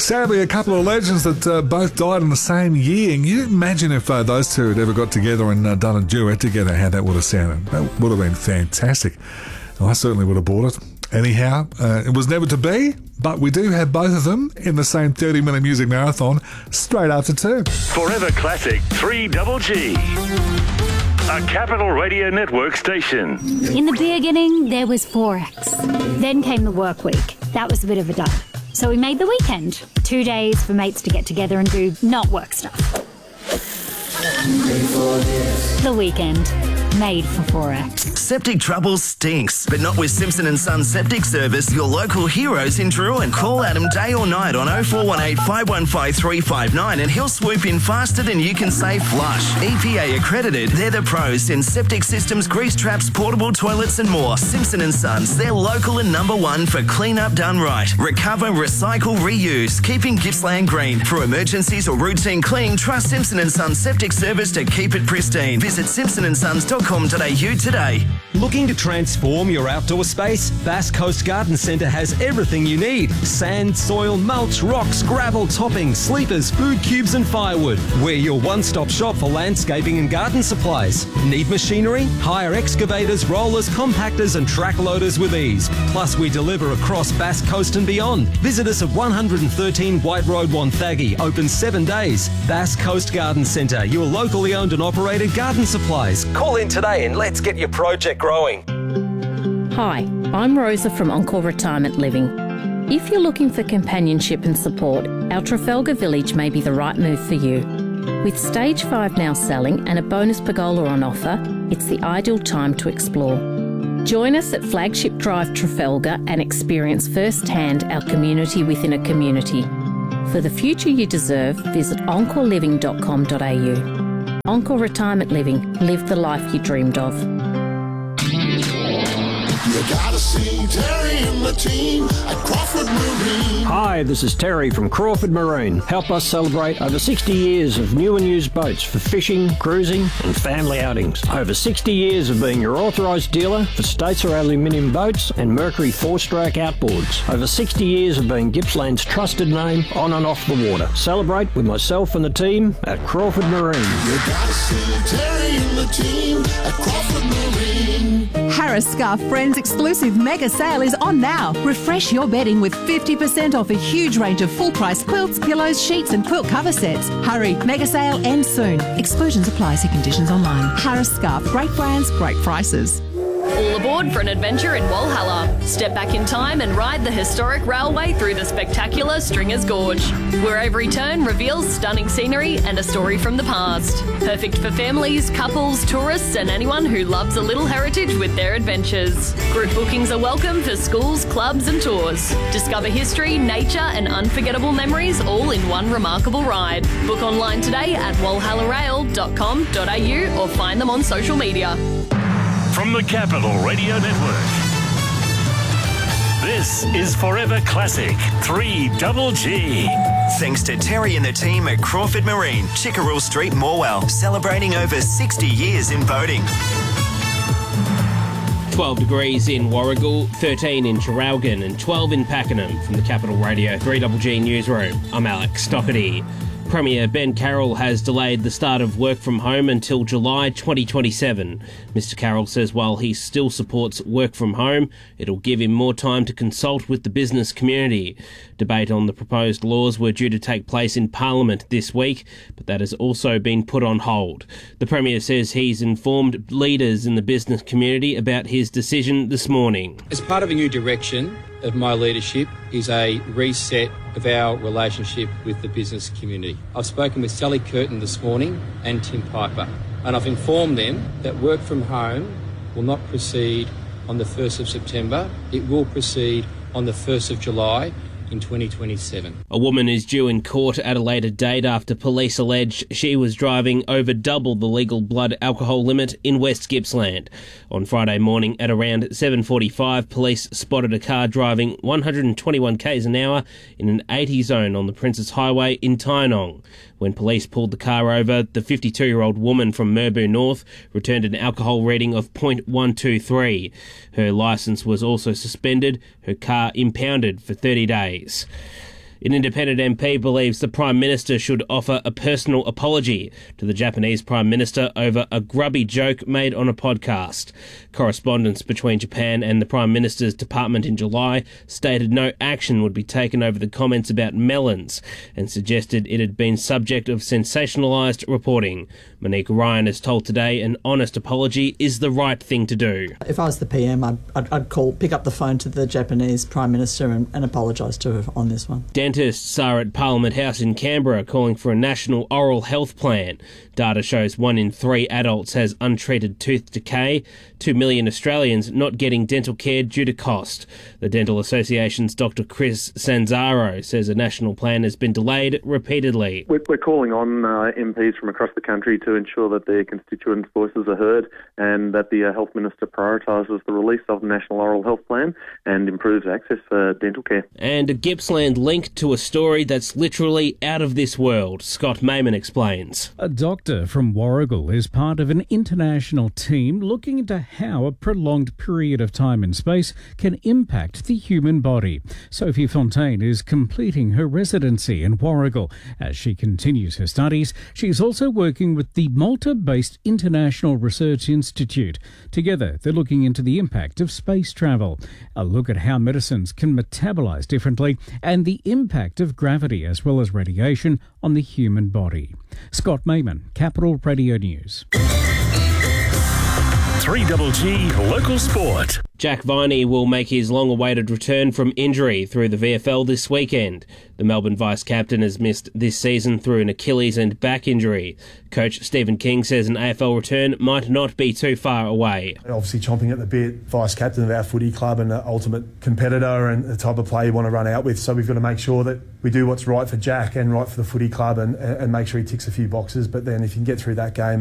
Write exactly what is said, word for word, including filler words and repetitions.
Sadly, a couple of legends that uh, both died in the same year. And you imagine if uh, those two had ever got together and uh, done a duet together, how that would have sounded. That would have been fantastic. I certainly would have bought it. Anyhow, uh, it was never to be, but we do have both of them in the same thirty-minute music marathon straight after two. Forever Classic three Double G. A Capital Radio Network station. In the beginning, there was Forex. Then came the work week. That was a bit of a dud. So we made the weekend. Two days for mates to get together and do not work stuff. The weekend. Made for Forex. Septic trouble stinks, but not with Simpson and Son Septic Service, your local heroes in Druin. Call Adam day or night on oh four one eight, five one five, three five nine and he'll swoop in faster than you can say flush. E P A accredited, they're the pros in septic systems, grease traps, portable toilets and more. Simpson and Sons, they're local and number one for clean up done right. Recover, recycle, reuse, keeping Gippsland green. For emergencies or routine clean, trust Simpson and Sons Septic Service to keep it pristine. Visit simpson and sons dot com dot a u today. Looking to transform your outdoor space? Bass Coast Garden Centre has everything you need. Sand, soil, mulch, rocks, gravel, toppings, sleepers, food cubes and firewood. We're your one-stop shop for landscaping and garden supplies. Need machinery? Hire excavators, rollers, compactors and track loaders with ease. Plus we deliver across Bass Coast and beyond. Visit us at one thirteen White Road, Wonthaggi. Open seven days. Bass Coast Garden Centre, your locally owned and operated garden supplies. Call in today and let's get your project growing. Hi, I'm Rosa from Encore Retirement Living. If you're looking for companionship and support, our Trafalgar Village may be the right move for you. With Stage five now selling and a bonus pergola on offer, it's the ideal time to explore. Join us at Flagship Drive Trafalgar and experience firsthand our community within a community. For the future you deserve, visit encore living dot com dot a u. Encore Retirement Living. Live the life you dreamed of. You gotta see Terry and the team at Crawford Marine. Hi, this is Terry from Crawford Marine. Help us celebrate over sixty years of new and used boats for fishing, cruising and family outings. Over sixty years of being your authorised dealer for Statesar aluminium boats and Mercury four-stroke outboards. Over sixty years of being Gippsland's trusted name on and off the water. Celebrate with myself and the team at Crawford Marine. You gotta see Terry and the team at Crawford Marine. Harris Scarf Friends exclusive mega sale is on now. Refresh your bedding with fifty percent off a huge range of full-price quilts, pillows, sheets and quilt cover sets. Hurry, mega sale ends soon. Exclusions apply. See conditions online. Harris Scarf, great brands, great prices. All aboard for an adventure in Walhalla. Step back in time and ride the historic railway through the spectacular Stringers Gorge, where every turn reveals stunning scenery and a story from the past. Perfect for families, couples, tourists and anyone who loves a little heritage with their adventures. Group bookings are welcome for schools, clubs and tours. Discover history, nature and unforgettable memories all in one remarkable ride. Book online today at walhalla rail dot com dot a u or find them on social media. From the Capital Radio Network, this is Forever Classic three Double G. Thanks to Terry and the team at Crawford Marine, Chickerell Street, Morwell, celebrating over sixty years in boating. twelve degrees in Warragul, thirteen in Traralgon and twelve in Pakenham. From the Capital Radio three Double G Newsroom, I'm Alex Doherty. Premier Ben Carroll has delayed the start of work from home until July twenty twenty-seven. Mister Carroll says while he still supports work from home, it'll give him more time to consult with the business community. Debate on the proposed laws were due to take place in Parliament this week, but that has also been put on hold. The Premier says he's informed leaders in the business community about his decision this morning. As part of a new direction of my leadership is a reset of our relationship with the business community. I've spoken with Sally Curtin this morning and Tim Piper, and I've informed them that work from home will not proceed on the first of September. It will proceed on the first of July in twenty twenty-seven. A woman is due in court at a later date after police allege she was driving over double the legal blood alcohol limit in West Gippsland. On Friday morning at around seven forty-five, police spotted a car driving one hundred twenty-one k's an hour in an eighty zone on the Princes Highway in Tynong. When police pulled the car over, the fifty-two-year-old woman from Merbau North returned an alcohol reading of point one two three. Her licence was also suspended, her car impounded for thirty days. An independent M P believes the Prime Minister should offer a personal apology to the Japanese Prime Minister over a grubby joke made on a podcast. Correspondence between Japan and the Prime Minister's department in July stated no action would be taken over the comments about melons and suggested it had been subject of sensationalised reporting. Monique Ryan has told Today an honest apology is the right thing to do. If I was the P M, I'd, I'd, I'd call, pick up the phone to the Japanese Prime Minister and, and apologise to her on this one. Dentists are at Parliament House in Canberra calling for a national oral health plan. Data shows one in three adults has untreated tooth decay, two million Australians not getting dental care due to cost. The Dental Association's Doctor Chris Sanzaro says a national plan has been delayed repeatedly. We're, we're calling on uh, M Ps from across the country to ensure that their constituents' voices are heard and that the uh, Health Minister prioritises the release of the National Oral Health Plan and improves access for dental care. And a Gippsland link to a story that's literally out of this world. Scott Mayman explains. A doctor from Warragul is part of an international team looking into how a prolonged period of time and space can impact the human body. Sophie Fontaine is completing her residency in Warragul. As she continues her studies, she's also working with the Malta-based International Research Institute. Together, they're looking into the impact of space travel. A look at how medicines can metabolise differently and the impact of gravity as well as radiation on the human body. Scott Mayman, Capital Radio News. three G G Local Sport. Jack Viney will make his long-awaited return from injury through the V F L this weekend. The Melbourne vice-captain has missed this season through an Achilles and back injury. Coach Stephen King says an A F L return might not be too far away. Obviously chomping at the bit, vice-captain of our footy club and an ultimate competitor and the type of player you want to run out with. So we've got to make sure that we do what's right for Jack and right for the footy club and, and make sure he ticks a few boxes. But then if you can get through that game,